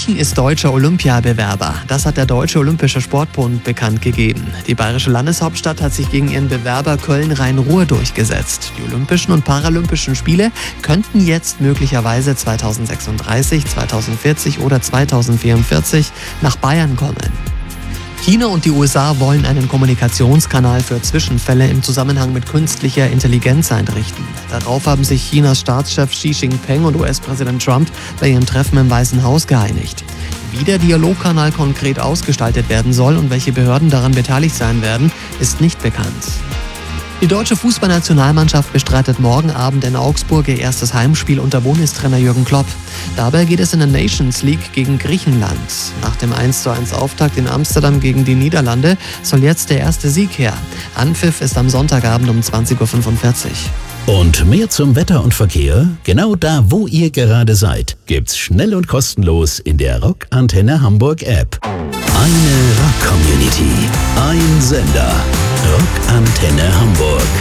München ist deutscher Olympiabewerber. Das hat der Deutsche Olympische Sportbund bekannt gegeben. Die bayerische Landeshauptstadt hat sich gegen ihren Bewerber Köln-Rhein-Ruhr durchgesetzt. Die Olympischen und Paralympischen Spiele könnten jetzt möglicherweise 2036, 2040 oder 2044 nach Bayern kommen. China und die USA wollen einen Kommunikationskanal für Zwischenfälle im Zusammenhang mit künstlicher Intelligenz einrichten. Darauf haben sich Chinas Staatschef Xi Jinping und US-Präsident Trump bei ihrem Treffen im Weißen Haus geeinigt. Wie der Dialogkanal konkret ausgestaltet werden soll und welche Behörden daran beteiligt sein werden, ist nicht bekannt. Die deutsche Fußballnationalmannschaft bestreitet morgen Abend in Augsburg ihr erstes Heimspiel unter Bundestrainer Jürgen Klopp. Dabei geht es in der Nations League gegen Griechenland. Nach dem 1:1 Auftakt in Amsterdam gegen die Niederlande soll jetzt der erste Sieg her. Anpfiff ist am Sonntagabend um 20:45 Uhr. Und mehr zum Wetter und Verkehr? Genau da, wo ihr gerade seid, gibt's schnell und kostenlos in der Rock Antenne Hamburg App. Eine Rock-Community, ein Sender. Rock Antenne Hamburg.